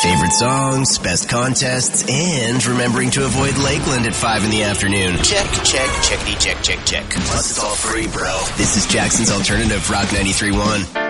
Favorite songs, best contests, and remembering to avoid Lakeland at 5 in the afternoon. Check, checkity, check. Plus it's all free, bro. This is Jackson's Alternative, Rock 93.1.